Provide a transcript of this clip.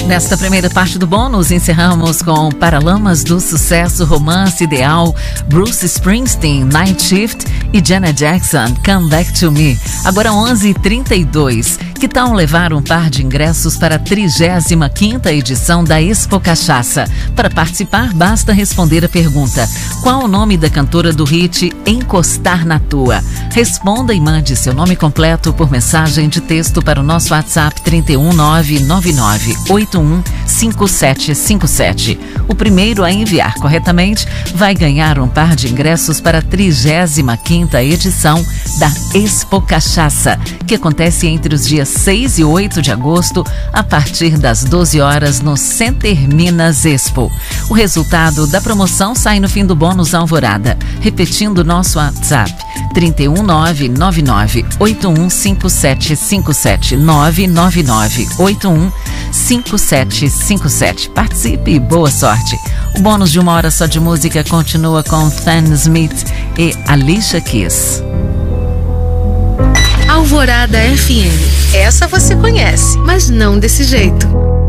Nesta primeira parte do bônus, encerramos com Paralamas do Sucesso, Romance Ideal, Bruce Springsteen, Night Shift e Janet Jackson, Come Back to Me. Agora 11h32. Que tal levar um par de ingressos para a 35ª edição da Expo Cachaça? Para participar, basta responder a pergunta: qual o nome da cantora do hit Encostar na Tua? Responda e mande seu nome completo por mensagem de texto para o nosso WhatsApp 31999815757. O primeiro a enviar corretamente vai ganhar um par de ingressos para a 35ª edição da Expo Cachaça, que acontece entre os dias 6 e 8 de agosto, a partir das 12 horas no Center Minas Expo. O resultado da promoção sai no fim do bônus Alvorada. Repetindo nosso WhatsApp, 31999815757, 999815757. Participe e boa sorte. O bônus de 1 hora só de música continua com Stan Smith e Alicia Keys. Alvorada FM. Essa você conhece, mas não desse jeito.